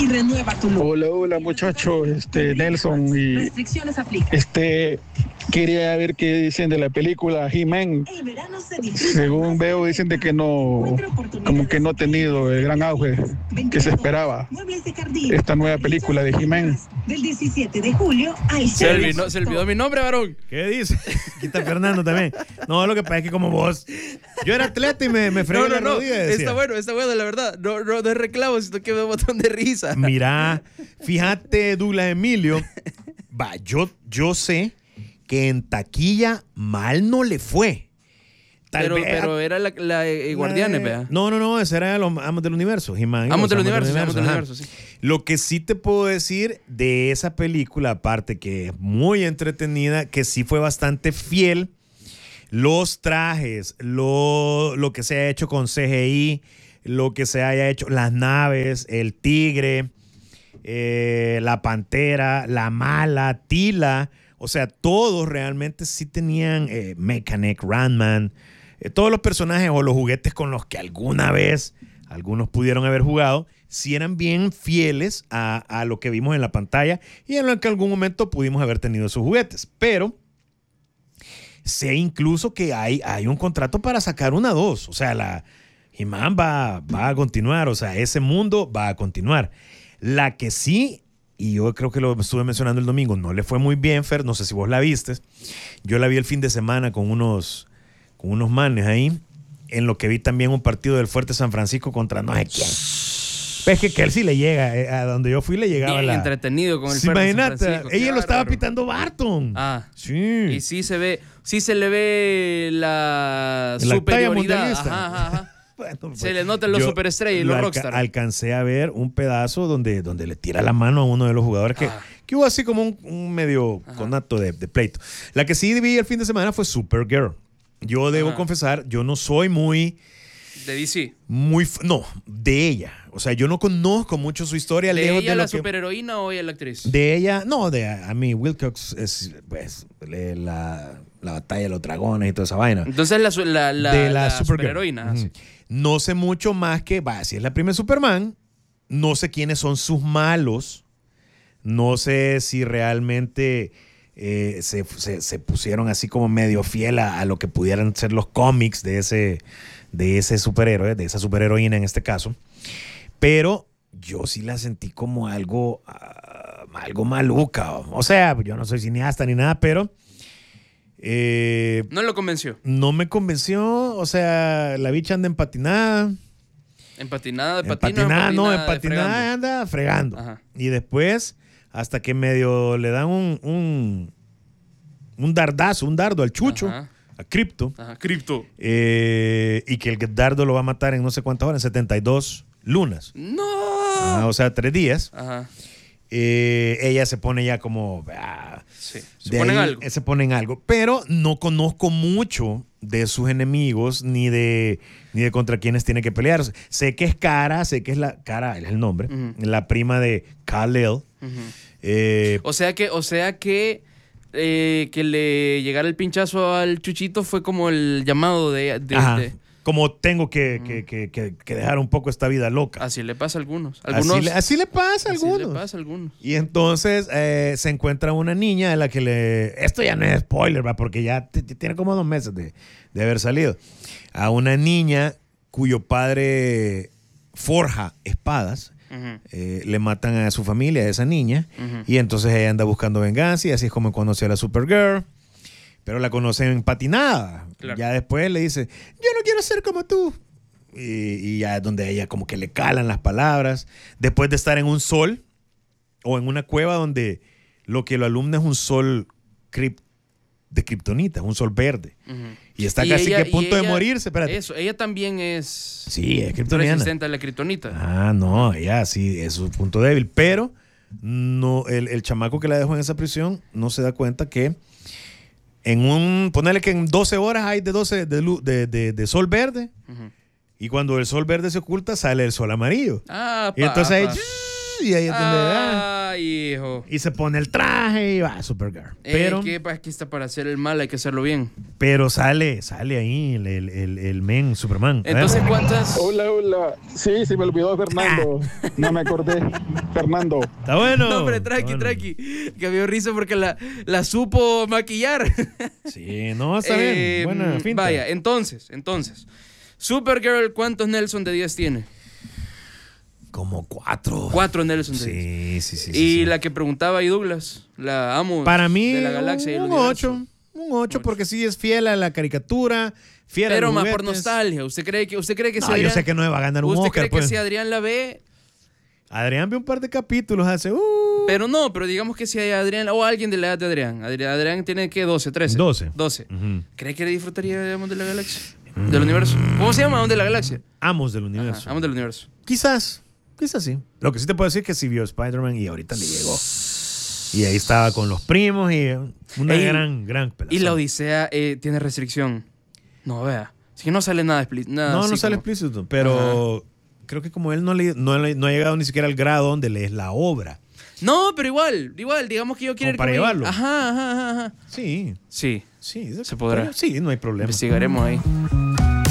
y renueva tu look. Hola, hola muchachos, Nelson y Restricciones aplican. quería ver qué dicen de la película He-Man. El verano se disfruta. Según veo dicen de que no, como que no ha tenido el gran auge que se esperaba. Muebles de jardín. Esta nueva película de He-Man. Del 17 de julio al Se olvidó mi nombre, varón. ¿Qué dice? Aquí está Fernando también. No, lo que pasa es que como vos, yo era atleta y me fregué la rodilla. Decía. Está bueno, la verdad. No es reclamo, sino que me da un botón de risa. Mira, fíjate, Douglas Emilio, yo sé que en taquilla mal no le fue. Pero era la Guardianes, vea. No, ese era los Amos del Universo. Amos del Universo, sí. Lo que sí te puedo decir de esa película, aparte que es muy entretenida, que sí fue bastante fiel, los trajes, lo que se ha hecho con CGI, lo que se haya hecho, las naves, el tigre, la pantera, la mala, Tila, o sea, todos realmente sí tenían Mechanic, Ranman, todos los personajes o los juguetes con los que alguna vez algunos pudieron haber jugado, sí eran bien fieles a lo que vimos en la pantalla y en lo que en algún momento pudimos haber tenido esos juguetes. Pero sé incluso que hay un contrato para sacar una 2. O sea, la He-Man va a continuar. O sea, ese mundo va a continuar. La que sí, y yo creo que lo estuve mencionando el domingo, no le fue muy bien, Fer, no sé si vos la viste. Yo la vi el fin de semana con unos manes ahí, en lo que vi también un partido del Fuerte San Francisco contra no sé quién. Es que él sí le llega, a donde yo fui le llegaba bien entretenido con el Fuerte San Francisco. Ella lo estaba pitando Barton. Sí. Y sí se le ve la superioridad. Ajá. Bueno, pues, se le notan los superestrellas y los rockstar. Alcancé a ver un pedazo donde le tira la mano a uno de los jugadores que hubo así como un medio conato de pleito. La que sí vi el fin de semana fue Supergirl. Yo debo confesar, yo no soy muy... ¿De DC? No, de ella. O sea, yo no conozco mucho su historia. ¿De ella la superheroína o ella la actriz? De ella, no, a mí Wilcox es pues la batalla de los dragones y toda esa vaina. Entonces la superheroína. Sí. No sé mucho más que, si es la primera Superman, no sé quiénes son sus malos. No sé si realmente se pusieron así como medio fiel a lo que pudieran ser los cómics de ese superhéroe, de esa superheroína en este caso. Pero yo sí la sentí como algo maluca. O sea, yo no soy cineasta ni nada, pero... ¿No lo convenció? No me convenció. O sea, la bicha anda empatinada. ¿Empatinada de patina? En patinada anda fregando. Ajá. Y después, hasta que medio le dan un dardo al Chucho. Ajá. A Crypto. Crypto. Y que el dardo lo va a matar en no sé cuántas horas, en 72 lunas. ¡No! O sea, 3 días. Ajá. Ella se pone ya como... sí, se pone en algo. Pero no conozco mucho de sus enemigos ni de contra quienes tiene que pelear. Sé que es Kara, sé que es Kara, es el nombre, la prima de Kal-El. O sea que le llegara el pinchazo al Chuchito fue como el llamado de como tengo que dejar un poco esta vida loca. Así le pasa a algunos. Así le pasa a algunos. Y entonces se encuentra una niña de la que esto ya no es spoiler, porque ya tiene como 2 meses de haber salido. A una niña cuyo padre forja espadas. Le matan a su familia, a esa niña. Y entonces ella anda buscando venganza. Y así es como conoce a la Supergirl. Pero la conocen patinada. Claro. Ya después le dice, yo no quiero ser como tú. Y ya es donde ella como que le calan las palabras. Después de estar en un sol o en una cueva donde lo que lo alumna es un sol de kriptonita, un sol verde. Y está casi que a punto de morirse. Espérate. Eso, ella también es... Sí, es kriptoniana. Resistente a la kriptonita. No, ella sí es su punto débil. Pero no, el chamaco que la dejó en esa prisión no se da cuenta que ponerle que en 12 horas hay de sol verde, y cuando el sol verde se oculta sale el sol amarillo. Y entonces ahí es donde Ay, hijo. Y se pone el traje y va a Supergirl. Pero que aquí está para hacer el mal, hay que hacerlo bien. Pero sale ahí el men Superman. Entonces, ¿cuántas? Hola. Sí, se me olvidó Fernando. No me acordé. Fernando. Está bueno. No, hombre, tranqui. Que había risa porque la supo maquillar. Sí, no, está bien. Buena finta. Vaya, entonces. Supergirl, ¿cuántos Nelson de 10 tiene? Como 4. 4 Nelson de 10. Sí. Y la que preguntaba ahí Douglas, la amo. Para mí, de la galaxia y el un universo. 8. Un 8 porque sí es fiel a la caricatura, fiel a Pero los más juguetes. por nostalgia. ¿Usted cree que No, si yo Adrián, sé que no va a ganar un ¿usted Oscar. cree Pues. que si Adrián la ve? Adrián vio un par de capítulos hace... Pero digamos que si hay Adrián o alguien de la edad de Adrián. Adrián tiene que 12, 13. 12. Uh-huh. ¿Cree que le disfrutaría de Amos de la Galaxia? Del universo. ¿Cómo se llama Amos de la Galaxia? Amos del universo. Ajá, Amos del universo. Quizás sí. Lo que sí te puedo decir es que sí vio Spider-Man y ahorita le llegó. Y ahí estaba con los primos y una gran pelazón. Y la Odisea tiene restricción. No, vea. Así que no sale nada explícito. No sale explícito, pero creo que como él no ha llegado ni siquiera al grado donde lees la obra. No, pero igual, digamos que yo quiero ir para llevarlo. Ajá. Sí. Sí. Sí, se podrá. Sí, no hay problema. Investigaremos ahí.